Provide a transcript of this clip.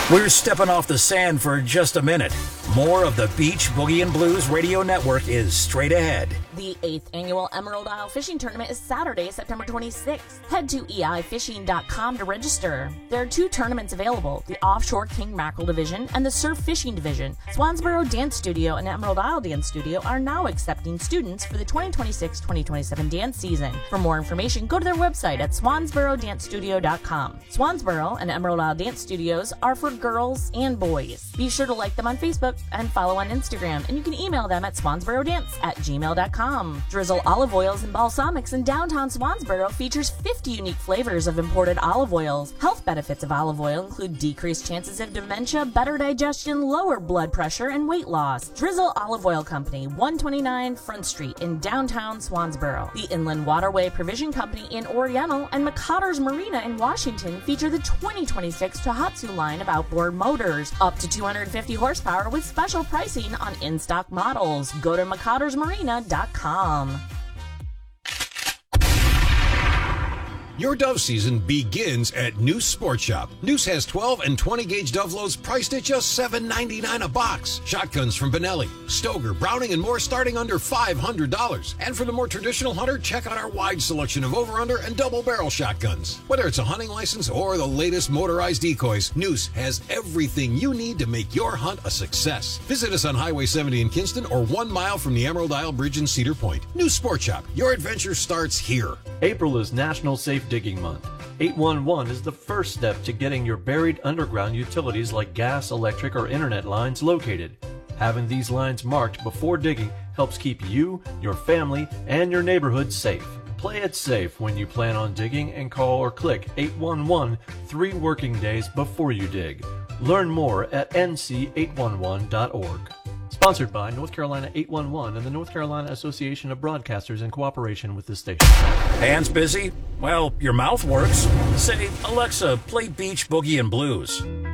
We're stepping off the sand for just a minute. More of the Beach Boogie and Blues Radio Network is straight ahead. The 8th annual Emerald Isle Fishing Tournament is Saturday, September 26th. Head to eifishing.com to register. There are 2 tournaments available, the Offshore King Mackerel Division and the Surf Fishing Division. Swansboro Dance Studio and Emerald Isle Dance Studio are now accepting students for the 2026-2027 dance season. For more information, go to their website at swansborodancestudio.com. Swansboro and Emerald Isle Dance Studios are for girls and boys. Be sure to like them on Facebook and follow on Instagram, and you can email them at swansborodance@gmail.com. Drizzle Olive Oils and Balsamics in downtown Swansboro features 50 unique flavors of imported olive oils. Health benefits of olive oil include decreased chances of dementia, better digestion, lower blood pressure, and weight loss. Drizzle Olive Oil Company, 129 Front Street in downtown Swansboro. The Inland Waterway Provision Company in Oriental and McCotter's Marina in Washington feature the 2026 Tohatsu line of outboard motors, up to 250 horsepower with special pricing on in-stock models. Go to McCottersMarina.com. Your dove season begins at Noose Sport Shop. Noose has 12 and 20 gauge dove loads priced at just $7.99 a box. Shotguns from Benelli, Stoger, Browning, and more starting under $500. And for the more traditional hunter, check out our wide selection of over-under and double barrel shotguns. Whether it's a hunting license or the latest motorized decoys, Noose has everything you need to make your hunt a success. Visit us on Highway 70 in Kinston or 1 mile from the Emerald Isle Bridge in Cedar Point. Noose Sport Shop. Your adventure starts here. April is National Safe Digging Month. 811 is the first step to getting your buried underground utilities like gas, electric, or internet lines located. Having these lines marked before digging helps keep you, your family, and your neighborhood safe. Play it safe when you plan on digging and call or click 811 3 working days before you dig. Learn more at nc811.org. Sponsored by North Carolina 811 and the North Carolina Association of Broadcasters in cooperation with this station. Hands busy? Well, your mouth works. Say, Alexa, play Beach Boogie and Blues.